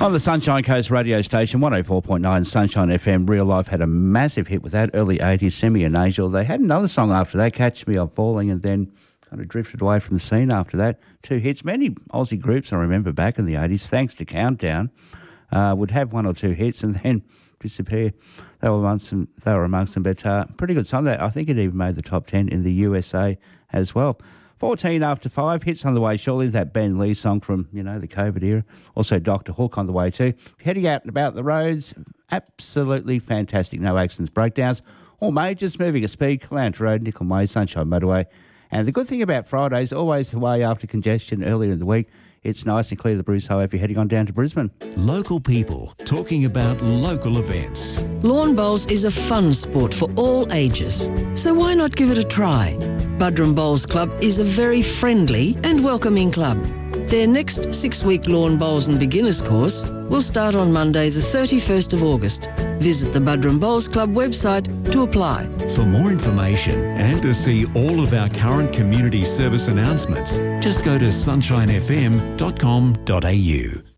On the Sunshine Coast radio station, 104.9 Sunshine FM, Real Life had a massive hit with that, early 80s, Semi and Angel. They had another song after that, Catch Me, I'm Falling, and then kind of drifted away from the scene after that. 2 hits. Many Aussie groups, I remember back in the 80s, thanks to Countdown, would have 1 or 2 hits and then disappear. They were amongst them, but pretty good song. That I think it even made the top 10 in the USA as well. 14 after 5, hits on the way shortly, that Ben Lee song from, the COVID era. Also Dr. Hook on the way too. If you're heading out and about the roads, absolutely fantastic. No accidents, breakdowns, all majors, moving at speed, Callanta Road, Nicholm Way, Sunshine Motorway. And the good thing about Fridays, always the way after congestion earlier in the week, it's nice and clear the Bruce Highway if you're heading on down to Brisbane. Local people talking about local events. Lawn bowls is a fun sport for all ages, so why not give it a try? Buderim Bowls Club is a very friendly and welcoming club. Their next 6-week lawn bowls and beginners course will start on Monday the 31st of August. Visit the Buderim Bowls Club website to apply. For more information and to see all of our current community service announcements, just go to sunshinefm.com.au.